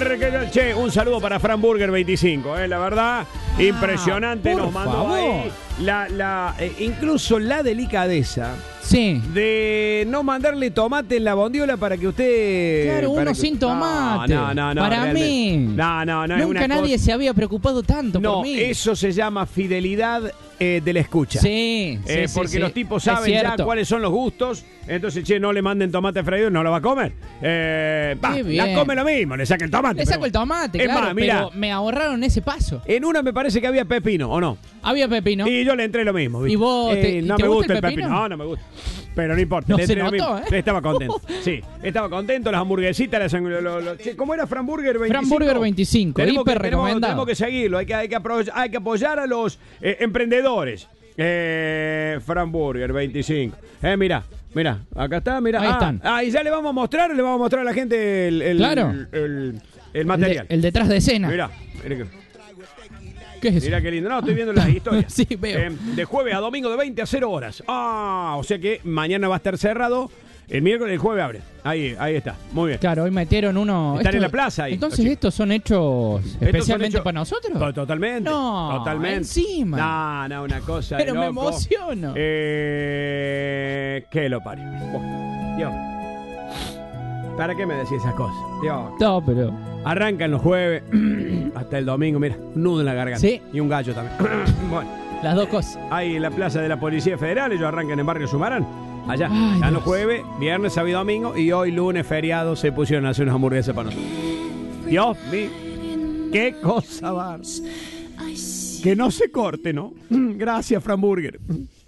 Che, un saludo para Fran Burger 25, la verdad, impresionante, nos mandó favor. ahí incluso la delicadeza Sí. de no mandarle tomate en la bondiola para que usted... Claro, para uno que- sin tomate. No, Para realmente. mí. No, es Nunca una nadie cosa... se había preocupado tanto No, por mí. eso se llama fidelidad de la escucha. Sí, Porque sí. los tipos Es saben ya cierto. cuáles son los gustos. Entonces, che, no le manden tomate freído, no lo va a comer. Qué bien. La come lo mismo, le saca el tomate. Le saco el tomate, Es claro, más, mirá, pero me ahorraron ese paso. en una me parece que había pepino, ¿o no? Había pepino. Y yo le entré lo mismo. ¿viste? ¿Y vos no te me gusta gusta el el pepino? pepino. No me gusta. Pero no importa. No le se entré lo notó, mismo. Estaba contento. Sí, estaba contento. Las hamburguesitas, che, ¿cómo era Fran Burger 25? Fran Burger 25, hiper recomendado. Tenemos que seguirlo. Hay que apoyar a los emprendedores. Fran Burger 25. Mirá, acá está, mirá. Ahí están. Y ya le vamos a mostrar a la gente Claro. el material. El detrás de escena. Mirá ¿Qué es eso? Mirá qué lindo. No, estoy viendo las historias. Sí, veo. De jueves a domingo de 20 a 0 horas. O sea que mañana va a estar cerrado. El miércoles, el jueves abre. Ahí está. Muy bien. Claro, hoy metieron uno. Están en la plaza ahí. Entonces, los chicos. ¿estos son hechos especialmente para nosotros? Totalmente. No, totalmente. encima. No, una cosa Pero de me loco. emociono. Que lo parió. Dios. ¿Para qué me decís esas cosas? Dios. No, pero. Arrancan los jueves hasta el domingo, mira, un nudo en la garganta. Sí. Y un gallo también. Bueno, Las dos cosas. ahí en la plaza de la Policía Federal, ellos arrancan en Barrio Sumarán. Allá. Ay, Están los Dios. jueves, viernes, sábado y domingo. Y hoy, lunes, feriado, se pusieron a hacer unas hamburguesas para nosotros. Dios mío. Qué cosa, bar. Que no se corte, ¿no? Gracias, Fran Burger.